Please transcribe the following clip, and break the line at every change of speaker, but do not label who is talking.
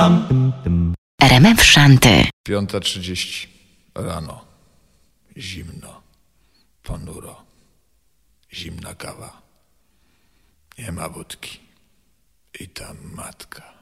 RMF Shanty.
5:30 rano. Zimno, ponuro, zimna kawa. Nie ma wódki. I ta matka.